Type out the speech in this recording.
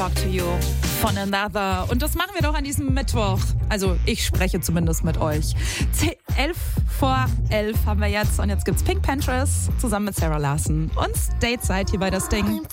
Talk to You von Another. Und das machen wir doch an diesem Mittwoch. Also ich spreche zumindest mit euch. 11:11 haben wir jetzt und jetzt gibt's Pink Panthers zusammen mit Sarah Larson und Stateside hier bei das Ding.